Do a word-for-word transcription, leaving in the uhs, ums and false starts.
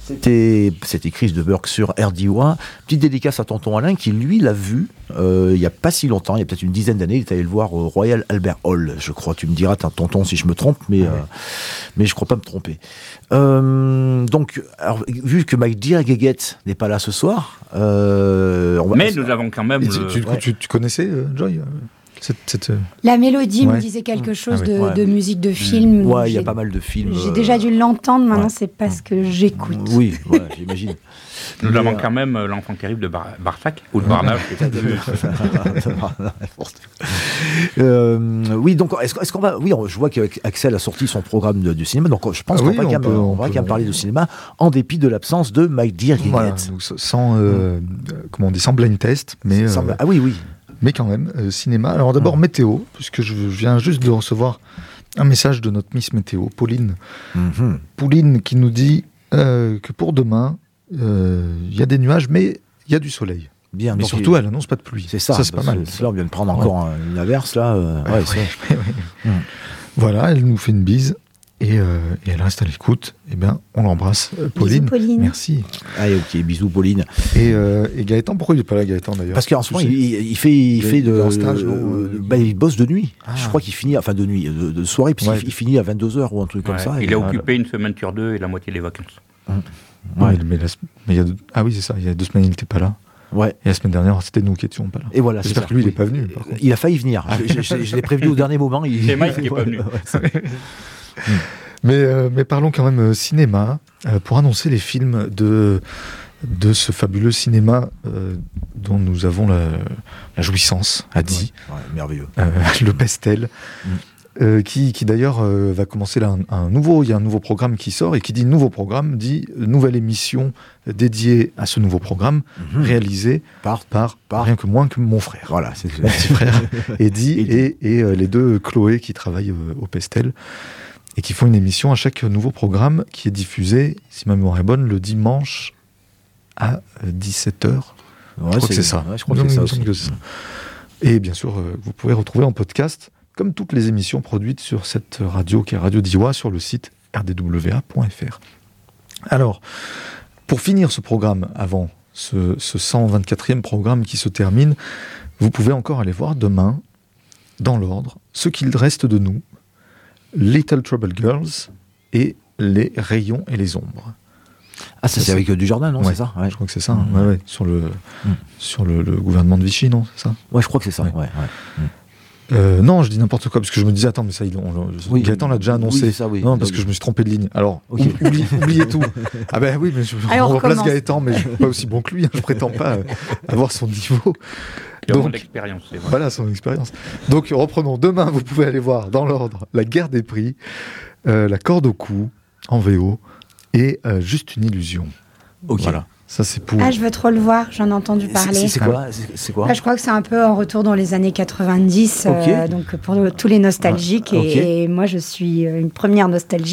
C'était, c'était Chris de Burgh sur R D one. Petite dédicace à tonton Alain qui, lui, l'a vu euh, il n'y a pas si longtemps, il y a peut-être une dizaine d'années. Il est allé le voir au Royal Albert Hall, je crois. Tu me diras, tonton, si je me trompe, mais, ouais. euh, mais je ne crois pas me tromper. Euh, donc, alors, vu que Mike Dirgeget n'est pas là ce soir... Euh, on va mais nous avons quand même... Le... Tu, tu, ouais. tu, tu connaissais, euh, Joy Cette, cette... La mélodie ouais. me disait quelque chose ah oui. de, ouais. de musique de film. Ouais, il y a pas mal de films. J'ai euh... déjà dû l'entendre, maintenant ouais. c'est pas ce que j'écoute. Oui, ouais, j'imagine. Nous Mais avons euh... quand même l'enfant terrible de Bar- Barsac, ou de Barnage. euh, oui, donc est-ce, est-ce qu'on va... Oui, je vois qu'Axel a sorti son programme de, du cinéma, donc je pense ah qu'on oui, va quand même, on va quand même parler de cinéma, en dépit de l'absence de Mike Dirgeget. Voilà, sans, euh, mmh. comment on dit, sans blind test, mais... Sans, euh... Ah oui, oui. Mais quand même, euh, cinéma. Alors d'abord, mmh. météo, puisque je viens juste de recevoir un message de notre Miss Météo, Pauline. Mmh. Pauline qui nous dit euh, que pour demain, il euh, y a des nuages, mais il y a du soleil. Bien, mais donc surtout, il... elle n'annonce pas de pluie. C'est ça, ça c'est pas mal. C'est là, on vient de prendre encore ouais. une averse, là. Euh... Ouais, ouais, c'est... Ouais, ouais. Mmh. Voilà, elle nous fait une bise. Et, euh, et elle reste à l'écoute. Eh bien, on l'embrasse, euh, Pauline. Bisous, Pauline. Merci. Allez, ok, bisous, Pauline. Et, euh, et Gaëtan, pourquoi il n'est pas là, Gaëtan, d'ailleurs? Parce qu'en ce moment, il, il fait, il, il fait de, en stage, euh, euh, bah, il bosse de nuit. Ah. Je crois qu'il finit, enfin de nuit, de, de soirée, puis ouais. il, il finit à vingt-deux heures ou un truc ouais. comme ça. Il a occupé une semaine sur deux et la moitié des vacances. Hum. Ouais. Ouais, mais la, mais il y a deux, ah oui, c'est ça. Il y a deux semaines, il n'était pas là. Ouais. Et la semaine dernière, c'était nous qui étions pas là. Et voilà. J'espère c'est que lui, oui. il n'est pas venu. Il a failli venir. je, je, je l'ai prévenu au dernier moment. Il... C'est Mike qui n'est pas venu. Mais, euh, mais parlons quand même euh, cinéma, euh, pour annoncer les films de, de ce fabuleux cinéma euh, dont nous avons la, la jouissance, a dit. Ouais, ouais, merveilleux. Euh, le Pestel, mm. euh, qui, qui d'ailleurs euh, va commencer là un, un nouveau, il y a un nouveau programme qui sort, et qui dit nouveau programme, dit nouvelle émission dédiée à ce nouveau programme, mm-hmm. réalisé par, par, par rien que moins que mon frère. Voilà, c'est mon petit frère, Eddy, et, et euh, les deux Chloé qui travaillent euh, au Pestel. Et qui font une émission à chaque nouveau programme qui est diffusé, si ma mémoire est bonne, le dimanche à dix-sept heures. Ouais, je crois que c'est ça. Ouais, je crois que c'est ça aussi. Que c'est ça. Et bien sûr, euh, vous pouvez retrouver en podcast, comme toutes les émissions produites sur cette radio qui est Radio Diois, sur le site r d w a point f r. Alors, pour finir ce programme, avant ce, ce cent vingt-quatrième programme qui se termine, vous pouvez encore aller voir demain, dans l'ordre, ce qu'il reste de nous, Little Trouble Girls et Les Rayons et les Ombres. Ah, ça, ça c'est, c'est avec euh, Dujardin, non? Ouais, c'est ça ouais. Je crois que c'est ça. Mmh. Ouais, ouais, sur le, mmh. sur le, le gouvernement de Vichy, non? C'est ça? Ouais, je crois que c'est ça. Ouais. Ouais, ouais. Mmh. Euh, non, je dis n'importe quoi, parce que je me disais, attends, mais ça, on, on, oui, Gaëtan l'a déjà annoncé. Oui, ça, oui. Non, parce que je me suis trompé de ligne. Alors, okay. oublie, oubliez tout. Ah ben oui, mais je, Alors, on remplace Gaëtan, mais je ne suis pas aussi bon que lui. Hein, je ne prétends pas euh, avoir son niveau. Il a l'expérience, c'est vrai. Voilà, son expérience. Donc, reprenons. Demain, vous pouvez aller voir, dans l'ordre, La Guerre des Prix, euh, La Corde au cou, en V O, et euh, Juste une illusion. Ok. Voilà. Ça, c'est pour... Ah, je veux trop le voir, j'en ai entendu parler. C'est, c'est quoi, c'est, c'est quoi ah, Je crois que c'est un peu en retour dans les années quatre-vingt-dix, okay. euh, donc pour tous les nostalgiques. Ah, okay. et, et moi, je suis une première nostalgique.